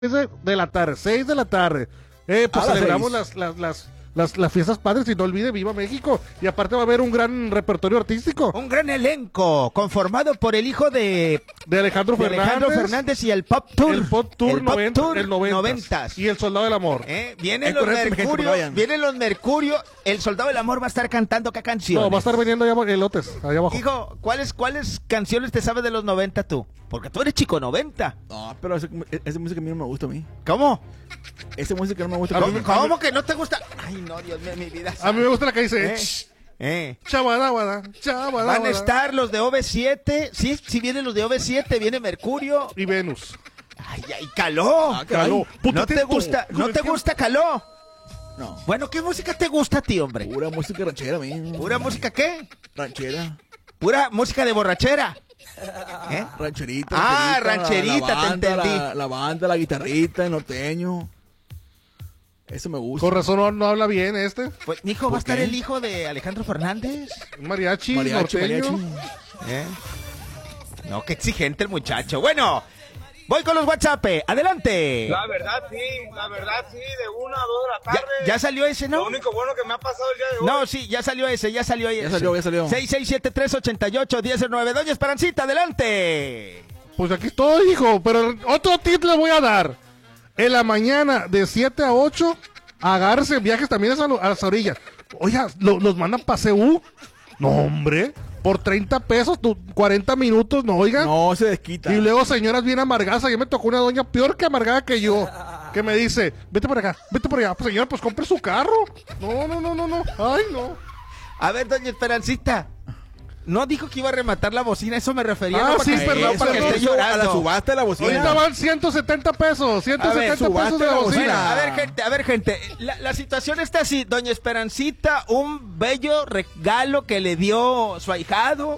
de la tarde, 6 de la tarde. Pues celebramos las fiestas padres y no olvide, viva México. Y aparte va a haber un gran repertorio artístico. Un gran elenco conformado por el hijo de Alejandro Fernández y el Pop Tour. El Pop Tour, el Pop 90, Tour el 90s. Y el Soldado del Amor. Vienen los Mercurio. El Soldado del Amor va a estar cantando ¿qué canciones? No, va a estar vendiendo allá elotes, allá abajo. Hijo, ¿cuáles canciones te sabes de los 90 tú? Porque tú eres chico 90. No, pero esa música a mí no me gusta a mí. ¿Cómo? Esa música no me gusta. ¿Cómo que no te gusta? Ay, no, Dios mío, mi vida. A mí me gusta la que dice... Chabadabada. Van a estar los de OV7. Sí, vienen los de OV7, viene Mercurio. Y Venus. Ay, Caló. Caló. ¿No te gusta Caló? No. Bueno, ¿qué música te gusta a ti, hombre? Pura música ranchera, a mí. ¿Pura música qué? Ranchera. Pura música de borrachera. Rancherita. Rancherita, te entendí. La banda, la guitarrita, el norteño. Eso me gusta. Con razón no habla bien Pues, hijo, va a estar el hijo de Alejandro Fernández. Un mariachi norteño. No, qué exigente el muchacho. Bueno, voy con los WhatsApp. Adelante. La verdad sí, de 1 a 2 de la tarde. Ya salió ese, ¿no? Lo único bueno que me ha pasado el día de hoy. No, sí, ya salió ese. Ya salió. 6673881009. Doña Esperancita, adelante. Pues aquí estoy, hijo, pero otro tip le voy a dar. En la mañana, de 7 a 8, agárrese viajes también a las orillas. Oiga, los mandan para CU. No, hombre, por 30 pesos, 40 minutos, no, oiga. No, se desquita. Y luego señoras bien amargadas. Ayer me tocó una doña peor que amargada que yo, que me dice, vete por acá, vete por allá. Pues señora, pues compre su carro. No. Ay, no. A ver, doña Esperancita. No dijo que iba a rematar la bocina, eso me refería. Sí, perdón, para que esté llorando. A la subasta de la bocina. Ahorita van 170 pesos, 170 pesos de la bocina. A ver, gente, la situación está así. Doña Esperancita, un bello regalo que le dio su ahijado,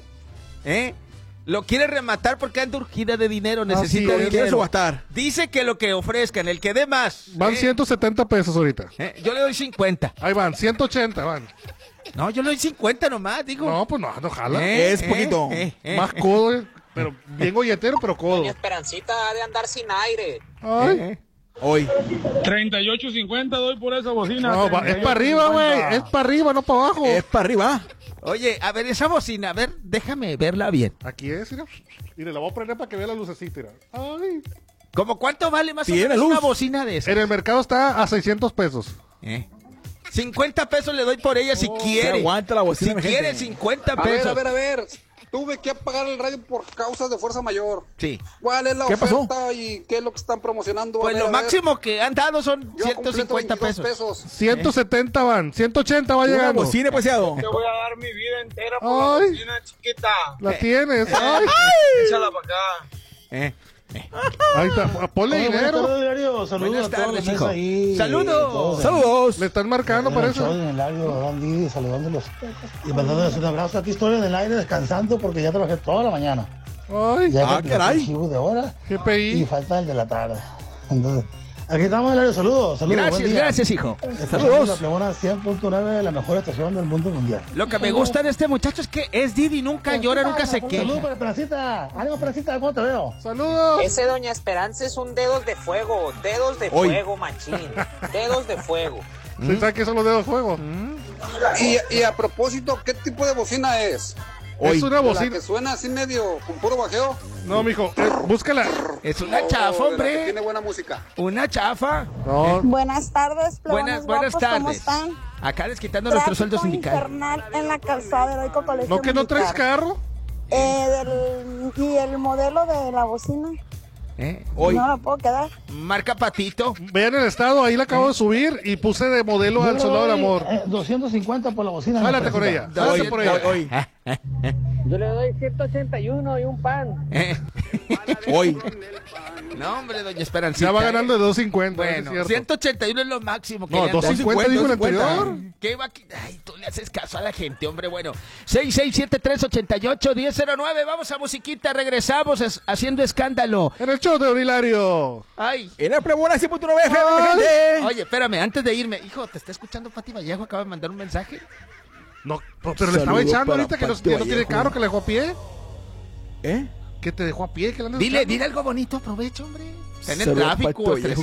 lo quiere rematar porque anda urgida de dinero, necesita dinero. Quiere subastar. Dice que lo que ofrezcan, el que dé más. Van 170 pesos ahorita. Yo le doy 50. Ahí van, 180 van. No, yo le doy 50 nomás, digo. No, pues no jala. Es poquito. Más codo, pero bien golletero, pero codo. Doña Esperancita ha de andar sin aire. Ay. Hoy. 38.50 doy por esa bocina. No, es para arriba, güey. Es para arriba, no para abajo. Es para arriba. Oye, a ver, esa bocina, a ver, déjame verla bien. Aquí es, mira. Mire, la voy a prender para que vea la lucecita, mira. Ay. ¿Cómo cuánto vale más o ¿Tiene menos luz? una bocina de esa? En el mercado está a 600 pesos. 50 pesos le doy por ella si quiere. Aguanta la bocina, si quiere, 50 pesos. A ver. Tuve que apagar el radio por causas de fuerza mayor. Sí. ¿Cuál es la ¿Qué oferta pasó? y qué es lo que están promocionando? Pues lo máximo que han dado son Yo 150 completo 22 pesos. 170 van, 180 va Una llegando. bocina, preciado. Te voy a dar mi vida entera por la Ay. bocina, chiquita. La tienes. Ay. Échala para acá. Ahí está. Ponle dinero. Saludos Buenas a todos tardes, los hijo. ahí. Saludos. Saludos. Le están marcando, parece. Soy en el aire, Andy, saludándolos y mandándoles un abrazo. Aquí estoy en el aire descansando porque ya trabajé toda la mañana. Ay. Ya caray. el de hora y GPI. falta el de la tarde. Entonces, aquí estamos en el aire. Saludos. Gracias, hijo. Saludos. La Plebona 100.9, la mejor estación del mundo mundial. Lo que me gusta de este muchacho es que es Didi, nunca llora, nunca se Saludos queja. para Esperancita. Ánimo, Esperancita, ¿cómo te veo? Saludos. Ese Doña Esperanza es un dedos de fuego, machín, dedos de fuego. ¿Sí sabe qué son los dedos de fuego? Y a propósito, ¿qué tipo de bocina es? Es una ¿La bocina. que suena así medio con puro bajeo? No, mijo, búscala. Es una chafa, ¿O de la que hombre. tiene buena música? Una chafa. No. Buenas tardes, plebones Buenas guapos, ¿cómo tardes. están? Acá desquitando nuestro sueldo Tráfico sindical. infernal en la calzada del Heroico Colegio ¿No que no traes Militar. carro? Y el modelo de la bocina, Hoy. no la puedo quedar. Marca Patito. Vean el estado, ahí la acabo de subir y puse de modelo al Soldado del Amor. 250 por la bocina. Jálate con ella, jálate por ella. Hoy. Yo le doy 181 y un pan. Hoy. No, hombre, doña Esperancita. Ya va ganando de 250. Bueno, es cierto. 181 es lo máximo que No, le han dado. 250 dijo el 250. anterior. ¿Qué va aquí? Ay, tú le haces caso a la gente, hombre. Bueno, 6673881009. Vamos a musiquita, regresamos haciendo escándalo. En el show de Aurilario. Ay. En la Plebona 100.9 FM, gente. Oye, espérame, antes de irme. Hijo, ¿te está escuchando Pati Vallejo? Acaba de mandar un mensaje. No, pero le estaba Saludos eno para ahorita que no Pati tiene Vallejo. carro, que le dejó a pie. ¿Qué te dejó a pie? ¿Que la andes Dile, buscando? dile algo bonito, aprovecha, hombre. Está en el Saludos tráfico, para tu